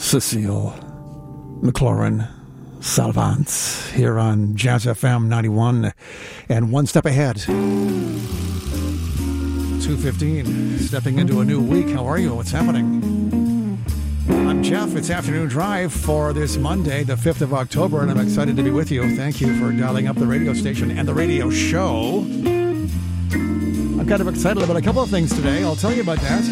Cecile McLaurin Salvant here on Jazz FM 91 and one step ahead. 2:15, stepping into a new week. How are you? What's happening? I'm Jeff. It's Afternoon Drive for this Monday, the 5th of October, and I'm excited to be with you. Thank you for dialing up the radio station and the radio show. I'm kind of excited about a couple of things today. I'll tell you about that.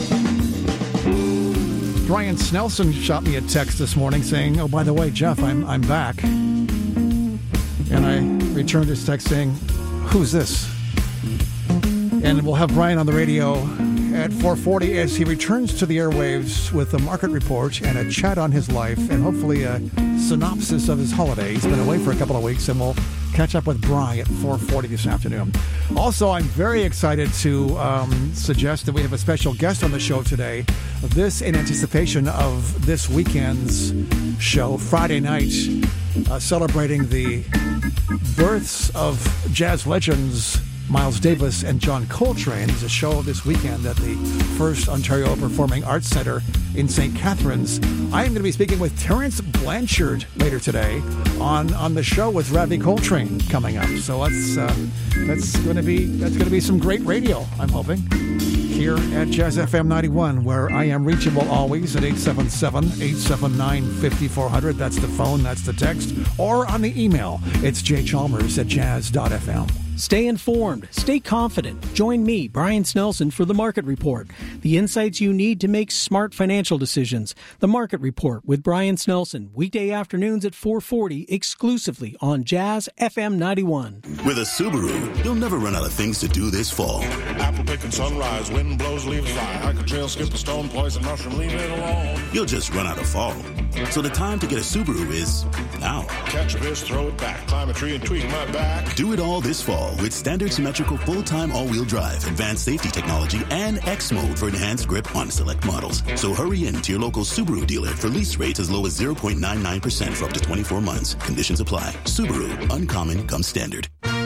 Brian Snelson shot me a text this morning saying, oh, by the way, Jeff, I'm back. And I returned his text saying, who's this? And we'll have Brian on the radio at 4:40 as he returns to the airwaves with a market report and a chat on his life and hopefully a synopsis of his holiday. He's been away for a couple of weeks, and we'll catch up with Brian at 4:40 this afternoon. Also, I'm very excited to suggest that we have a special guest on the show today. This in anticipation of this weekend's show, Friday night, celebrating the births of jazz legends Miles Davis and John Coltrane. There's a show this weekend at the First Ontario Performing Arts Centre in St. Catharines. I am going to be speaking with Terence Blanchard later today on the show with Ravi Coltrane coming up. So that's going to be some great radio, I'm hoping, here at Jazz FM 91, where I am reachable always at 877-879-5400. That's the phone, that's the text, or on the email. It's jchalmers@jazz.fm. Stay informed. Stay confident. Join me, Brian Snelson, for The Market Report. The insights you need to make smart financial decisions. The Market Report with Brian Snelson. Weekday afternoons at 4:40, exclusively on Jazz FM 91. With a Subaru, you'll never run out of things to do this fall. Apple picking sunrise, wind blows, leaves fly. Hike a trail, skip a stone, poison mushroom, leave it alone. You'll just run out of fall. So the time to get a Subaru is now. Catch a fish, throw it back. Climb a tree and tweak my back. Do it all this fall with standard symmetrical full-time all-wheel drive, advanced safety technology, and X mode for enhanced grip on select models. So hurry in to your local Subaru dealer for lease rates as low as 0.99% for up to 24 months. Conditions apply. Subaru, uncommon comes standard.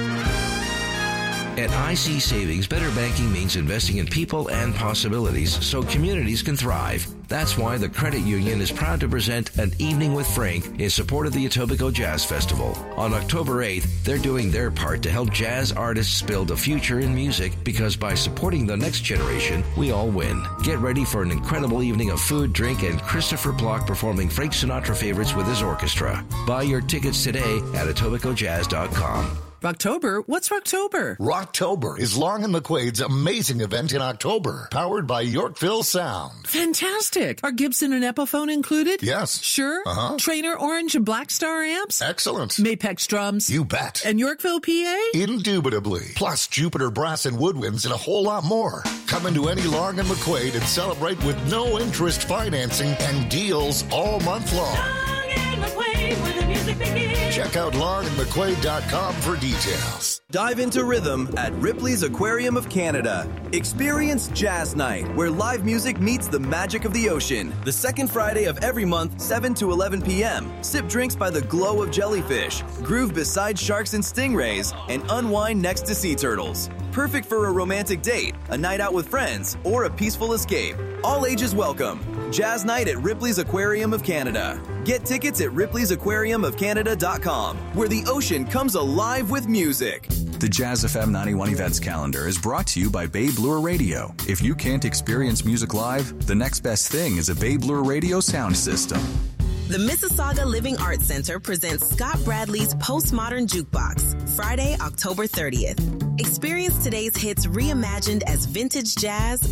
At IC Savings, better banking means investing in people and possibilities so communities can thrive. That's why the Credit Union is proud to present An Evening with Frank in support of the Etobicoke Jazz Festival. On October 8th, they're doing their part to help jazz artists build a future in music, because by supporting the next generation, we all win. Get ready for an incredible evening of food, drink, and Christopher Block performing Frank Sinatra favorites with his orchestra. Buy your tickets today at EtobicokeJazz.com. Rocktober? What's Rocktober? Rocktober is Long and McQuaid's amazing event in October, powered by Yorkville Sound. Fantastic. Are Gibson and Epiphone included? Yes. Sure? Uh-huh. Trainer Orange and Black Star amps? Excellent. Mapex drums? You bet. And Yorkville, PA? Indubitably. Plus Jupiter brass and woodwinds and a whole lot more. Come into any Long and McQuaid and celebrate with no interest financing and deals all month long. Long and McQuaid, where the music begins. Check out longandmcquaid.com for details. Dive into rhythm at Ripley's Aquarium of Canada. Experience Jazz Night, where live music meets the magic of the ocean. The second Friday of every month, 7 to 11 p.m. Sip drinks by the glow of jellyfish, groove beside sharks and stingrays, and unwind next to sea turtles. Perfect for a romantic date, a night out with friends, or a peaceful escape. All ages welcome. Jazz Night at Ripley's Aquarium of Canada. Get tickets at ripleysAquariumofcanada.com, where the ocean comes alive with music. The Jazz FM 91 events calendar is brought to you by Babe Lure Radio. If you can't experience music live, the next best thing is a Babe Lure Radio sound system. The Mississauga Living Arts Center presents Scott Bradley's Postmodern Jukebox, Friday, October 30th. Experience today's hits reimagined as vintage jazz,